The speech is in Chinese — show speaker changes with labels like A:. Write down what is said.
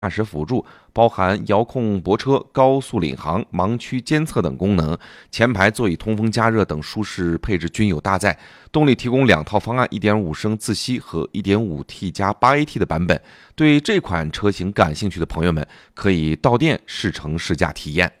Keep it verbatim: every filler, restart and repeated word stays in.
A: 驾驶辅助，包含遥控泊车、高速领航、盲区监测等功能。前排座椅通风加热等舒适配置均有搭载。动力提供两套方案 一点五 升自吸和 一点五 T 加 八 A T 的版本。对这款车型感兴趣的朋友们，可以到店试乘试驾体验。